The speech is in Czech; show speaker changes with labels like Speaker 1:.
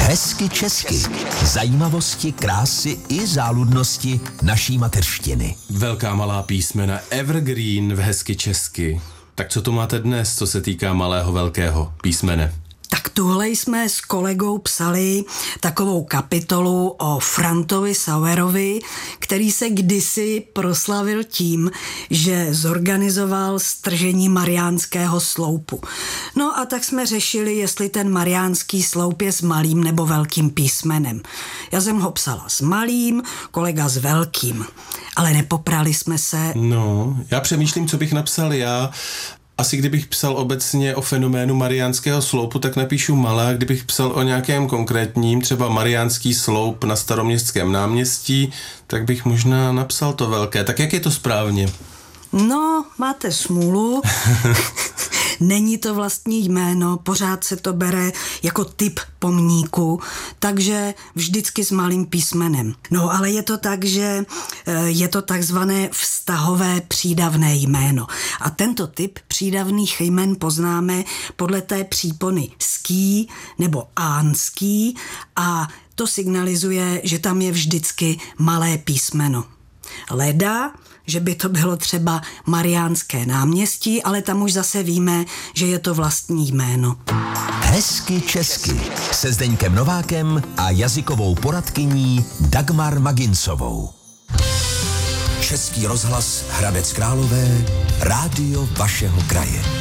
Speaker 1: Hezky česky. Zajímavosti, krásy i záludnosti naší mateřštiny.
Speaker 2: Velká malá písmena evergreen v Hezky česky. Tak co tu máte dnes, co se týká malého velkého písmene?
Speaker 3: Tak tuhle jsme s kolegou psali takovou kapitolu o Frantovi Sauerovi, který se kdysi proslavil tím, že zorganizoval stržení Mariánského sloupu. No a tak jsme řešili, jestli ten Mariánský sloup je s malým nebo velkým písmenem. Já jsem ho psala s malým, kolega s velkým, ale nepoprali jsme se.
Speaker 2: No, já přemýšlím, co bych napsal já. Asi kdybych psal obecně o fenoménu Mariánského sloupu, tak napíšu malé, a kdybych psal o nějakém konkrétním, třeba Mariánský sloup na Staroměstském náměstí, tak bych možná napsal to velké. Tak jak je to správně?
Speaker 3: No, máte smůlu. Není to vlastní jméno, pořád se to bere jako typ pomníku, takže vždycky s malým písmenem. No, ale je to tak, že je to takzvané vztahové přídavné jméno. A tento typ přídavných jmen poznáme podle té přípony ský nebo ánský a to signalizuje, že tam je vždycky malé písmeno. Leda, že by to bylo třeba Mariánské náměstí, ale tam už zase víme, že je to vlastní jméno.
Speaker 1: Hezky česky se Zdeňkem Novákem a jazykovou poradkyní Dagmar Maginsovou. Český rozhlas Hradec Králové, rádio vašeho kraje.